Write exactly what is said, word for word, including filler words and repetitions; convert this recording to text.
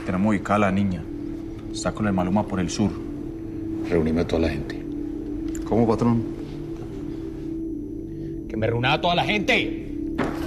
tenemos ubicada a la niña. Está con el Maluma por el sur. Reunime a toda la gente. ¿Cómo, patrón? ¡Que me reúna a toda la gente!